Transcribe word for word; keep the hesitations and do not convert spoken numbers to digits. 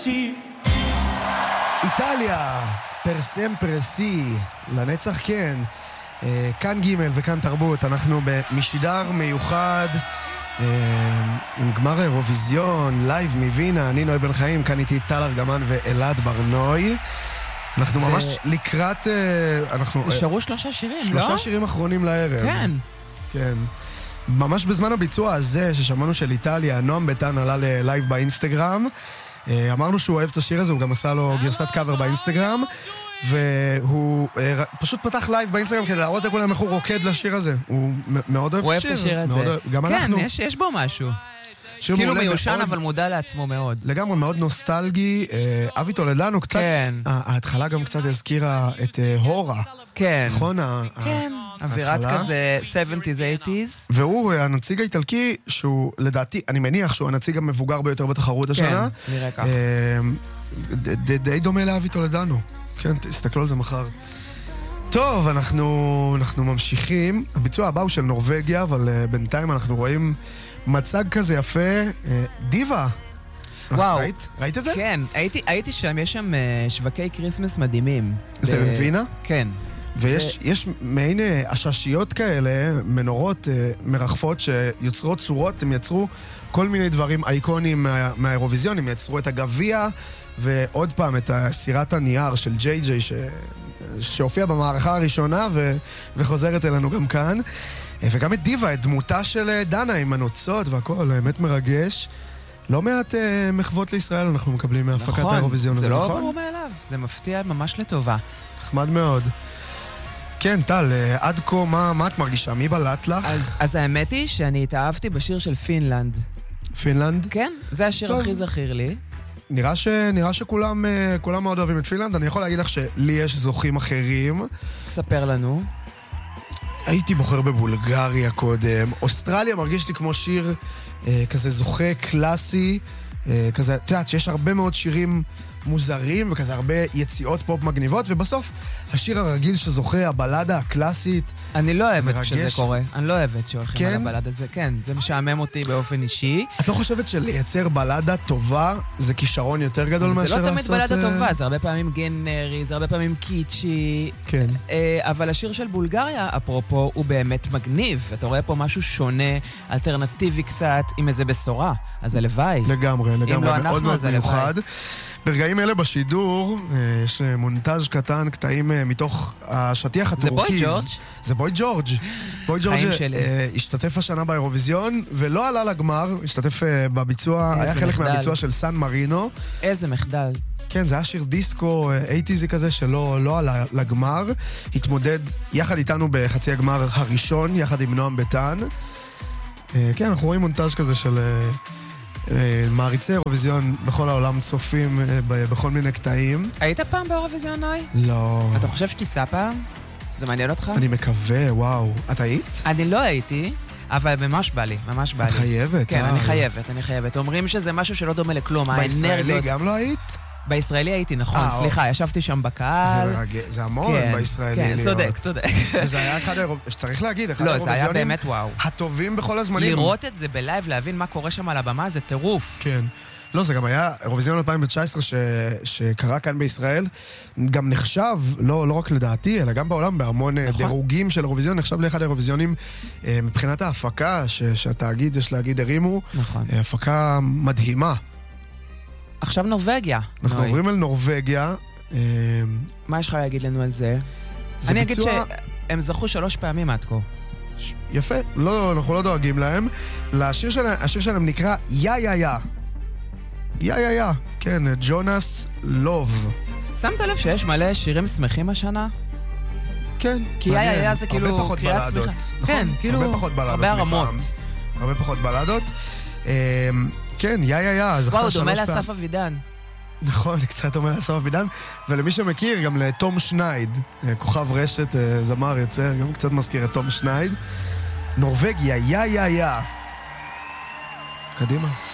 איטליה, פרסם פרסי, לנצח כן. כאן ג' וכאן תרבות, אנחנו במשדר מיוחד עם גמר האירוויזיון, לייב מווינה. אני נוי בן חיים, כאן איתי טל ארגמן ואלעד ברנוי. אנחנו ממש לקראת... נשארו שלושה שירים, לא? שלושה שירים אחרונים לערב. כן. כן. ממש בזמן הביצוע הזה ששמענו של איטליה, נועם ביטן עלה ללייב באינסטגרם. אמרנו שהוא אוהב את השיר הזה, הוא גם עשה לו גרסת קאבר באינסטגרם, והוא פשוט פתח לייב באינסטגרם כדי להראות לכולם איך הוא רוקד לשיר הזה. הוא מאוד אוהב את השיר הזה. גם אנחנו. כן, יש בו משהו. כאילו מיושן אבל מודע לעצמו מאוד. לגמרי מאוד נוסטלגי. אבי תולדנו קצת, ההתחלה גם קצת הזכירה את הורה. כן. נכון? כן. אווירת כזה שבעים שמונים. והוא הנציג האיטלקי שהוא לדעתי, אני מניח שהוא הנציג המבוגר ביותר בתחרות השנה. כן, נראה כך. די דומה לאבי תולדנו. כן, תסתכלו על זה מחר. טוב, אנחנו, אנחנו ממשיכים. הביצוע הבא הוא של נורווגיה, אבל בינתיים אנחנו רואים מצג כזה יפה. דיבה. וואו. ראית? ראית את זה? כן, הייתי, הייתי שם, יש שם שווקי קריסמס מדהימים. זה ב... בווינה? כן. ויש זה... יש מעין הששיות כאלה, מנורות מרחפות שיוצרות צורות, הם יצרו כל מיני דברים אייקונים מה... מהאירוויזיון, הם יצרו את הגביע, ועוד פעם את סירת הנייר של ג'יי ג'יי ש... שהופיע במערכה הראשונה ו... וחוזרת אלינו גם כאן. וגם את דיבה, את דמותה של דנה עם הנוצות והכל, האמת מרגש. לא מעט uh, מחוות לישראל אנחנו מקבלים מהפקת נכון, האירוויזיון הזה, נכון? זה לא ברור מאליו, זה מפתיע ממש לטובה. נחמד מאוד. כן, טל, uh, עד כה, מה, מה את מרגישה? מי בלט לך? אז, אז האמת היא שאני התאהבתי בשיר של פינלנד. פינלנד? כן, זה השיר טוב. הכי זכיר לי. נראה, ש, נראה שכולם uh, כולם מאוד אוהבים את פינלנד. אני יכול להגיד לך שלי יש זוכים אחרים. ספר לנו. הייתי בוחר בבולגריה קודם. אוסטרליה מרגיש לי כמו שיר אה, כזה זוכה, קלאסי, אה, כזה, את יודעת, שיש הרבה מאוד שירים מוזרים וכזה הרבה יציאות פופ מגניבות, ובסוף השיר הרגיל שזוכה, הבלדה הקלאסית. אני לא אוהבת מרגש. כשזה קורה. אני לא אוהבת שהולכים כן? על הבלדה הזה. כן, זה משעמם אותי באופן אישי. את לא חושבת שלייצר בלדה טובה זה כישרון יותר גדול מאשר לעשות... זה לא תמיד בלדה טובה, זה הרבה פעמים גנרי, זה הרבה פעמים קיצ'י. כן. אבל השיר של בולגריה, אפרופו, הוא באמת מגניב. אתה רואה פה משהו שונה, אלטרנטיבי קצת, עם איזה בשורה. אז הלוואי. לגמרי, לגמרי. אם לא אנחנו, אז הלוואי. ברגעים אלה בשידור, יש מונטאז' קטן, קטעים מתוך השטיח הטורקיז. זה בוי ג'ורג'? זה בוי ג'ורג'. בוי ג'ורג' השתתף השנה באירוויזיון, ולא עלה לגמר, השתתף בביצוע, היה חלק מהביצוע של סן מרינו. איזה מחדל. כן, זה היה שיר דיסקו, אייטיזי כזה, שלא לא עלה לגמר. התמודד יחד איתנו בחצי הגמר הראשון, יחד עם נועם ביטן. כן, אנחנו רואים מונטאז' כזה של... מעריצי אירוויזיון בכל העולם צופים בכל מיני קטעים. היית פעם באירוויזיון, נוי? לא. אתה חושב שתיסע פעם? זה מעניין אותך? אני מקווה, וואו. את היית? אני לא הייתי, אבל ממש בא לי, ממש בא לי. את חייבת? כן, אני חייבת, אני חייבת. אומרים שזה משהו שלא דומה לכלום. בישראלי גם לא היית? בישראלי הייתי, נכון, סליחה, ישבתי שם בקהל. זה המון בישראלי. כן, צודק, צודק. וזה היה אחד האירוויזיון, שצריך להגיד, אחד האירוויזיונים. לא, זה היה באמת וואו. הטובים בכל הזמנים. לראות את זה בלייב, להבין מה קורה שם על הבמה, זה טירוף. כן. לא, זה גם היה אירוויזיון אלפיים תשע עשרה שקרה כאן בישראל, גם נחשב, לא רק לדעתי, אלא גם בעולם, בהמון דירוגים של אירוויזיון, נחשב לאחד האירוויזיונים מבחינת ההפקה, שהתאגיד, יש להגיד, הרימו. נכון. הפקה מדהימה. עכשיו נורווגיה. אנחנו נוי. עוברים על נורווגיה. מה יש לך להגיד לנו על זה? זה אני ביצוע... אגיד שהם זכו שלוש פעמים עד כה. ש... יפה, לא, אנחנו לא דואגים להם. לשיר שלהם, השיר שלהם נקרא יא יא יא. יא יא יא. כן, ג'ונס לוב. שמת לב שיש מלא שירים שמחים השנה? כן. כי יא יא יא זה כאילו קריאת שמחה. כן, כאילו הרבה פחות בלדות. הרבה הרמות. הרבה פחות בלדות. כן, יא יא יא. וואו, דומה לאסף אבידן. נכון, קצת דומה לאסף אבידן. ולמי שמכיר, גם לתום שנייד, כוכב רשת, זמר יצר, גם קצת מזכיר את תום שנייד. נורווגיה, יא יא יא. קדימה.